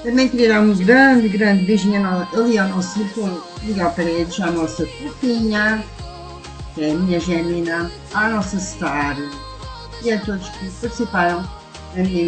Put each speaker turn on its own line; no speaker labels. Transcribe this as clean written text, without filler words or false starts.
Também queria dar um grande, grande beijinho ali ao nosso Miguel Paredes, à nossa fofinha, que é a minha Gémina, à nossa Star e a todos que participaram da minha